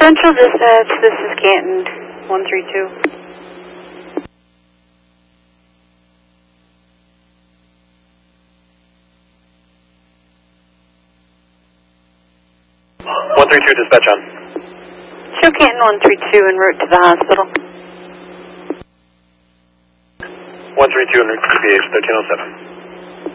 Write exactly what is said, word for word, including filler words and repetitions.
Central Dispatch, this is Canton, one three two. one three two, dispatch on. Show Canton one three two en route to the hospital. one three two en route to P H thirteen oh seven.